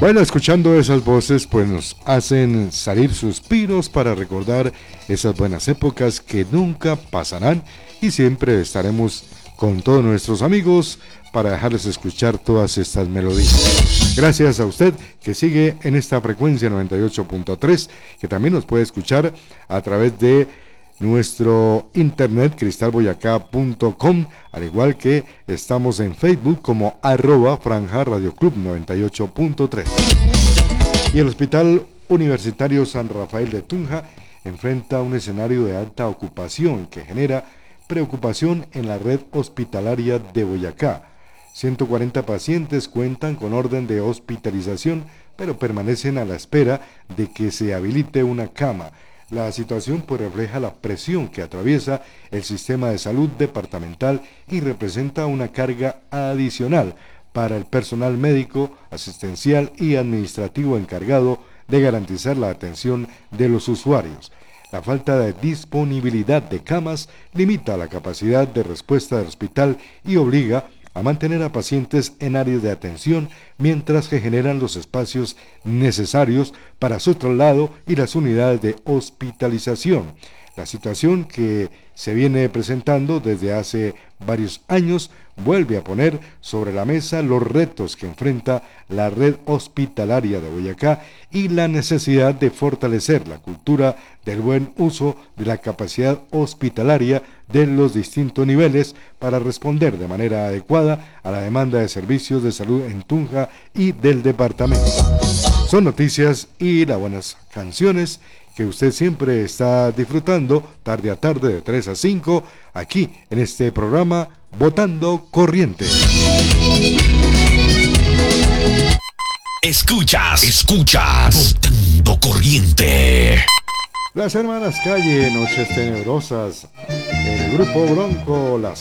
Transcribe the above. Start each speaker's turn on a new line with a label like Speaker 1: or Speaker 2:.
Speaker 1: Bueno, escuchando esas voces, pues nos hacen salir suspiros para recordar esas buenas épocas que nunca pasarán y siempre estaremos con todos nuestros amigos para dejarles escuchar todas estas melodías. Gracias a usted que sigue en esta frecuencia 98.3, que también nos puede escuchar a través de nuestro internet cristalboyacá.com, al igual que estamos en Facebook como @Franja Radio Club 98.3. Y el Hospital Universitario San Rafael de Tunja enfrenta un escenario de alta ocupación que genera preocupación en la red hospitalaria de Boyacá. 140 pacientes cuentan con orden de hospitalización, pero permanecen a la espera de que se habilite una cama. La situación pues refleja la presión que atraviesa el sistema de salud departamental y representa una carga adicional para el personal médico, asistencial y administrativo encargado de garantizar la atención de los usuarios. La falta de disponibilidad de camas limita la capacidad de respuesta del hospital y obliga a mantener a pacientes en áreas de atención mientras que generan los espacios necesarios para su traslado y las unidades de hospitalización. La situación que se viene presentando desde hace varios años vuelve a poner sobre la mesa los retos que enfrenta la red hospitalaria de Boyacá y la necesidad de fortalecer la cultura del buen uso de la capacidad hospitalaria de los distintos niveles para responder de manera adecuada a la demanda de servicios de salud en Tunja y del departamento. Son noticias y las buenas canciones que usted siempre está disfrutando tarde a tarde de 3 a 5 aquí en este programa Botando Corriente.
Speaker 2: Escuchas Botando Corriente.
Speaker 1: Las hermanas Calle, Noches Tenebrosas, el grupo Bronco, las